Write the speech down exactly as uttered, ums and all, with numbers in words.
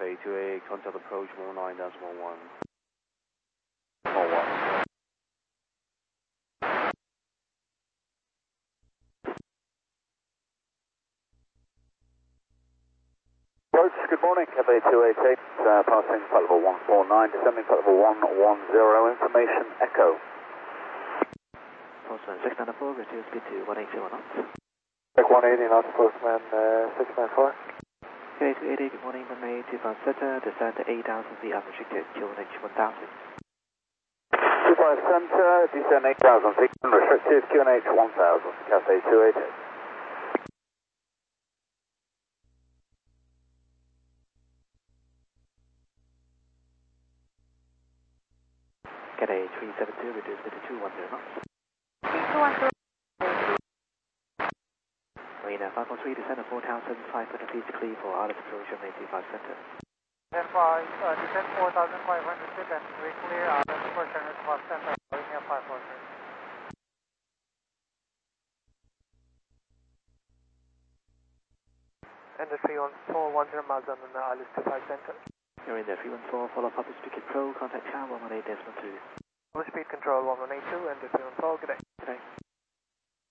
Cafe two eight, contact approach one nine decimal one. one one. Approach, good morning, Cafe two eight eight, uh, passing flight level one four nine, descending flight level one one zero, information echo. Postman six nine four, reduce speed to one eighty knots. Check one eighty knots, Postman uh, six nine four. Okay, two eighty, good morning, runway two five center, descend to eight thousand feet, unrestricted, Q N H one thousand. two five center, descend eight thousand feet, unrestricted, Q N H one thousand, Cafe two eight eight. Get a three seven two, reduce speed to two one zero knots. two one zero. Marina five four three, descend to four thousand five hundred feet, clear for Alice approach runway two five center. Then five, uh, descend four thousand five hundred feet and we clear out of the first runway two five center, Marina five four three. And the three one four, one zero miles on the Alice two five center. You're in there, three one four, follow Papa Speaker Pro, contact tower one one eight decimal two. Speed control one one eight two and the three one four, good day. Good day.